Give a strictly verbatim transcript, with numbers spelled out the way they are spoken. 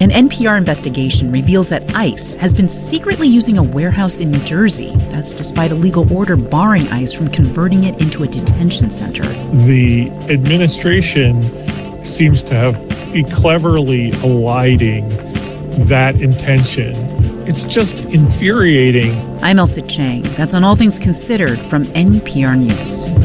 An N P R investigation reveals that ICE has been secretly using a warehouse in New Jersey. That's despite a legal order barring ICE from converting it into a detention center. The administration seems to have be cleverly eliding that intention. It's just infuriating. I'm Elsa Chang. That's on All Things Considered from N P R News.